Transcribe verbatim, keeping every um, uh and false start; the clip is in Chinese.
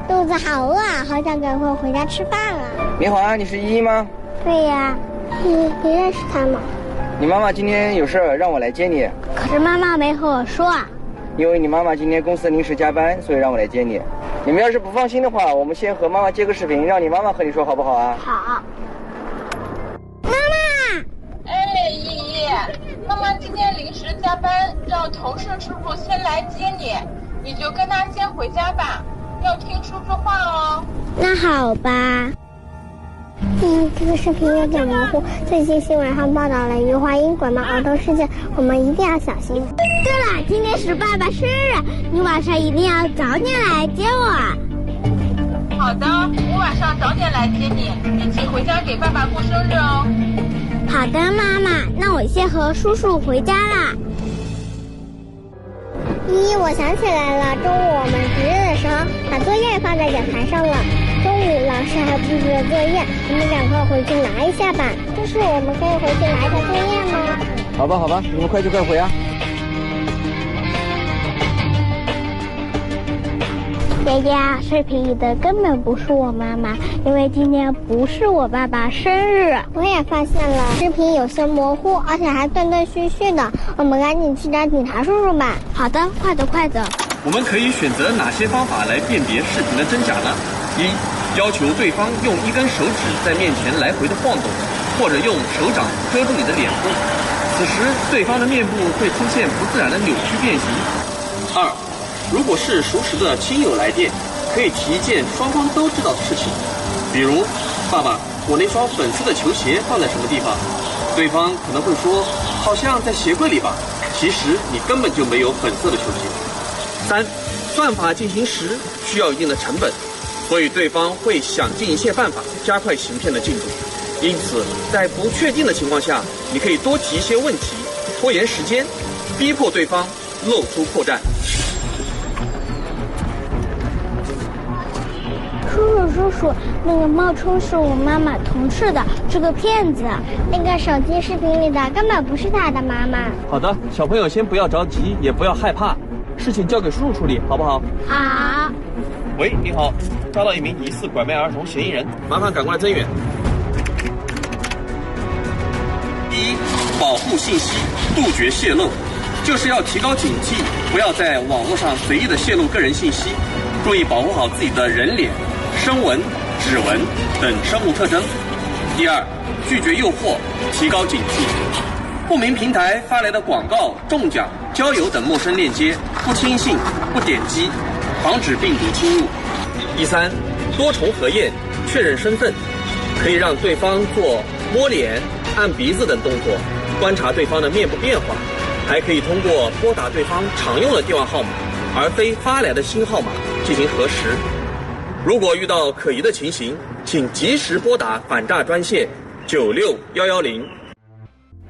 肚子好饿啊，好想赶快回家吃饭啊。 你好啊，你是依依吗？ 对呀，你你认识他吗？ 你妈妈今天有事让我来接你。 可是妈妈没和我说啊。 因为你妈妈今天公司临时加班，所以让我来接你。你们要是不放心的话，我们先和妈妈接个视频，让你妈妈和你说好不好啊？ 好。妈妈。 哎，依依，妈妈今天临时加班，让同事叔叔先来接你，你就跟他先回家吧，要听叔叔话哦。 那好吧。嗯，这个视频有点模糊。最近新闻上报道了余华因拐卖儿童事件，我们一定要小心。对了，今天是爸爸生日，你晚上一定要早点来接我。 好的，我晚上早点来接你，一起回家给爸爸过生日哦。 好的，妈妈，那我先和叔叔回家啦。依依，我想起来了，中午我们值日的时候把作业放在讲台上了。中午老师还布置了作业，我们赶快回去拿一下吧。就是我们可以回去拿一下作业吗？ 好吧，好吧，你们快去快回啊。 爷爷，视频里的根本不是我妈妈，因为今天不是我爸爸生日。我也发现了，视频有些模糊，而且还断断续续的。我们赶紧去找警察叔叔吧。好的，快走快走。 我们可以选择哪些方法来辨别视频的真假呢？一、要求对方用一根手指在面前来回的晃动，或者用手掌遮住你的脸部，此时对方的面部会出现不自然的扭曲变形。二、如果是熟识的亲友来电，可以提一件双方都知道的事情，比如爸爸，我那双粉色的球鞋放在什么地方？对方可能会说好像在鞋柜里吧，其实你根本就没有粉色的球鞋。三、算法进行时需要一定的成本，所以对方会想尽一切办法加快行骗的进度。因此在不确定的情况下，你可以多提一些问题，拖延时间，逼迫对方露出破绽。 叔叔叔叔，那个冒充是我妈妈同事的，是个骗子。那个手机视频里的根本不是他的妈妈。 好的，小朋友先不要着急，也不要害怕，事情交给叔叔处理，好不好？ 好。 喂，你好，抓到一名疑似拐卖儿童嫌疑人，麻烦赶过来增援。一、保护信息，杜绝泄露，就是要提高警惕，不要在网络上随意的泄露个人信息，注意保护好自己的人脸、声纹、指纹等生物特征。第二，拒绝诱惑，提高警惕，不明平台发来的广告、中奖、交友等陌生链接，不轻信、不点击，防止病毒侵入。第三，多重核验，确认身份，可以让对方做摸脸、按鼻子等动作，观察对方的面部变化，还可以通过拨打对方常用的电话号码，而非发来的新号码进行核实。如果遇到可疑的情形，请及时拨打反诈专线九六一一零